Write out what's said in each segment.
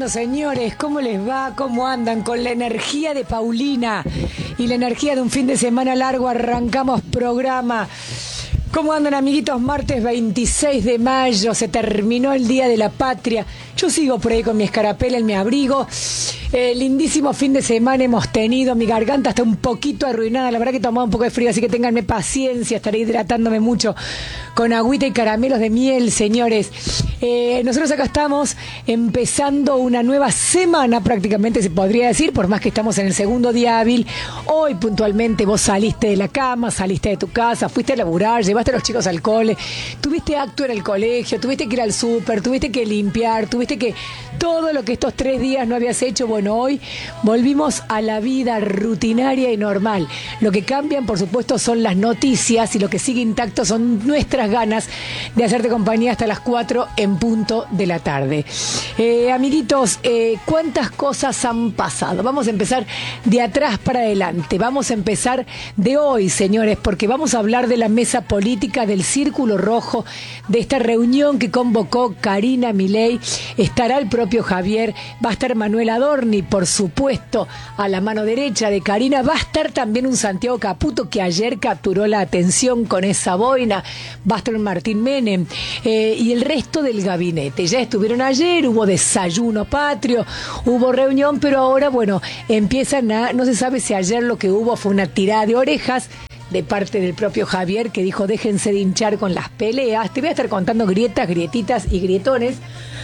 pasando, señores? ¿Cómo les va? ¿Cómo andan? Con la energía de Paulina y la energía de un fin de semana largo arrancamos programa. ¿Cómo andan, amiguitos? Martes 26 de mayo, se terminó el Día de la Patria. Yo sigo por ahí con mi escarapela en mi abrigo. Lindísimo fin de semana hemos tenido. Mi garganta está un poquito arruinada. La verdad que he tomado un poco de frío, así que ténganme paciencia. Estaré hidratándome mucho con agüita y caramelos de miel, señores. Nosotros acá estamos empezando una nueva semana, prácticamente se podría decir, por más que estamos en el segundo día hábil. Hoy puntualmente vos saliste de la cama, saliste de tu casa, fuiste a laburar, llevaste a los chicos al cole, tuviste acto en el colegio, tuviste que ir al súper, tuviste que limpiar, tuviste que... Todo lo que estos 3 días no habías hecho, bueno, hoy volvimos a la vida rutinaria y normal. Lo que cambian, por supuesto, son las noticias y lo que sigue intacto son nuestras ganas de hacerte compañía hasta las 4 en punto de la tarde. Amiguitos, ¿cuántas cosas han pasado? Vamos a empezar de atrás para adelante. Vamos a empezar de hoy, señores, porque vamos a hablar de la mesa política, del Círculo Rojo, de esta reunión que convocó Karina Milei. Estará el propio Javier, va a estar Manuel Adorni, por supuesto, a la mano derecha de Karina. Va a estar también un Santiago Caputo que ayer capturó la atención con esa boina. Va a estar un Martín Menem y el resto del gabinete. Ya estuvieron ayer, hubo desayuno patrio, hubo reunión, pero ahora, bueno, empiezan a... No se sabe si ayer lo que hubo fue una tirada de orejas de parte del propio Javier, que dijo: déjense de hinchar con las peleas. Te voy a estar contando grietas, grietitas y grietones.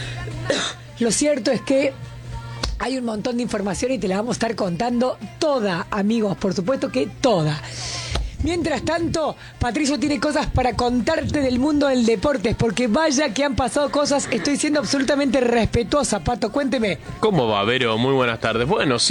Lo cierto es que hay un montón de información y te la vamos a estar contando toda, amigos, por supuesto que toda. Mientras tanto, Patricio tiene cosas para contarte del mundo del deporte, porque vaya que han pasado cosas. Estoy siendo absolutamente respetuosa, Pato, cuénteme. ¿Cómo va, Vero? Muy buenas tardes. Bueno, sí.